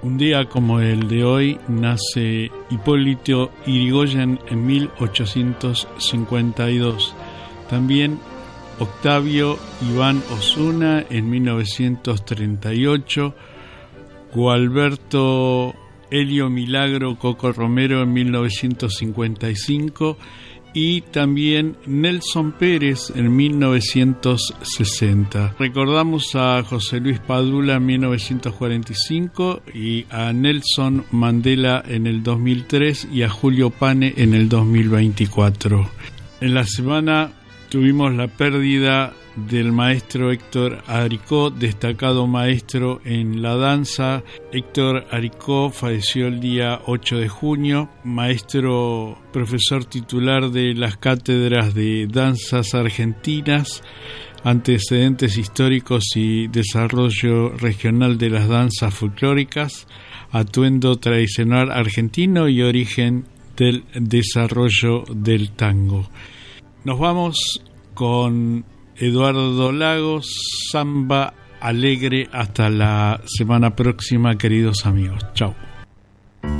Un día como el de hoy nace Hipólito Yrigoyen en 1852. También Octavio Iván Osuna en 1938. Gualberto Helio Milagro Coco Romero en 1955. Y también Nelson Pérez en 1960. Recordamos a José Luis Padula en 1945 y a Nelson Mandela en el 2003 y a Julio Pane en el 2024. En la semana tuvimos la pérdida del maestro Héctor Aricó, destacado maestro en la danza. Héctor Aricó falleció el día 8 de junio, maestro profesor titular de las cátedras de danzas argentinas, antecedentes históricos y desarrollo regional de las danzas folclóricas, atuendo tradicional argentino y origen del desarrollo del tango. Nos vamos con Eduardo Lagos, Samba Alegre. Hasta la semana próxima, queridos amigos. Chao.